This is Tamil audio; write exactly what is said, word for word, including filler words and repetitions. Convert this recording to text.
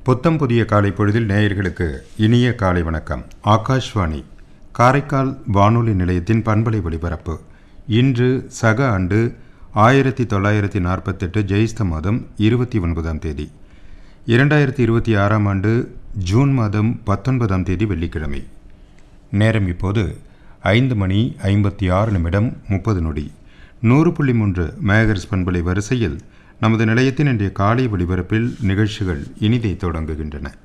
புத்தம் புதிய காலை பொழுதில் நேயர்களுக்கு இனிய காலை வணக்கம். ஆகாஷ்வாணி காரைக்கால் வானொலி நிலையத்தின் பண்பலை ஒலிபரப்பு. இன்று சக ஆண்டு ஆயிரத்தி தொள்ளாயிரத்தி நாற்பத்தெட்டு ஜெயிஸ்த மாதம் இருபத்தி ஒன்பதாம் தேதி, இரண்டாயிரத்தி இருபத்தி ஆறாம் ஆண்டு ஜூன் மாதம் பத்தொன்பதாம் தேதி வெள்ளிக்கிழமை. நேரம் இப்போது ஐந்து மணி ஐம்பத்தி ஆறு நிமிடம் முப்பது நொடி. நூறு புள்ளி மூன்று மேகர்ஸ் பண்பலை வரிசையில் நமது நிலையத்தின் இன்றைய காலை ஒலிபரப்பில் நிகழ்ச்சிகள் இனிதை தொடங்குகின்றன.